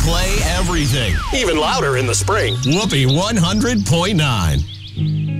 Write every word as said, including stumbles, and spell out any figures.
play everything. Even louder in the spring. Whoopee one hundred point nine.